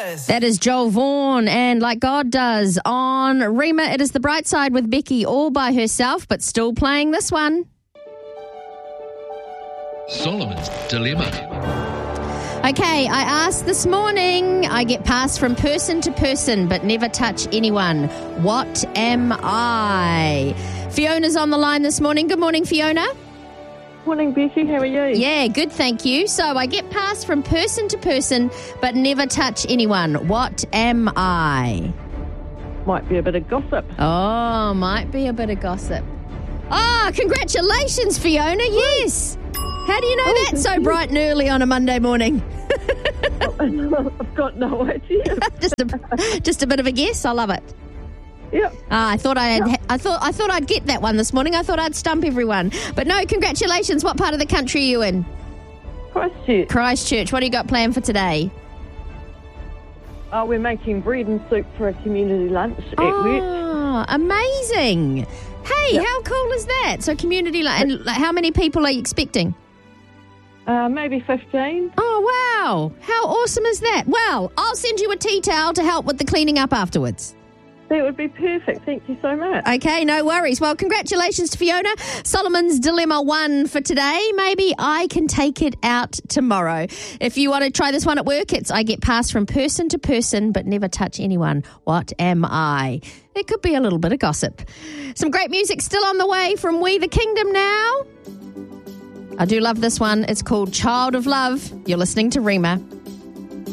does. That is Joel Vaughan and Like God Does on Rima. It is The Bright Side with Becky all by herself, but still playing this one. Solomon's Dilemma. Okay, I asked this morning, I get passed from person to person but never touch anyone. What am I? Fiona's on the line this morning. Good morning, Fiona. Morning, Becky. How are you? Yeah, good, thank you. So I get passed from person to person but never touch anyone. What am I? Might be a bit of gossip. Oh, might be a bit of gossip. Oh, congratulations, Fiona. Yes. How do you know that so bright and early on a Monday morning? I've got no idea. Just a bit of a guess. I love it. Yep. I thought I'd get that one this morning. I thought I'd stump everyone. But no, congratulations. What part of the country are you in? Christchurch. Christchurch. What do you got planned for today? We're making bread and soup for a community lunch at work. Oh, amazing. Hey, Yep. how cool is that? So community lunch. And how many people are you expecting? Maybe 15. Oh, wow. How awesome is that? Well, I'll send you a tea towel to help with the cleaning up afterwards. That would be perfect. Thank you so much. Okay, no worries. Well, congratulations to Fiona. Solomon's Dilemma 1 for today. Maybe I can take it out tomorrow. If you want to try this one at work, it's I get passed from person to person but never touch anyone. What am I? There could be a little bit of gossip. Some great music still on the way from We the Kingdom now. I do love this one. It's called Child of Love. You're listening to Rima.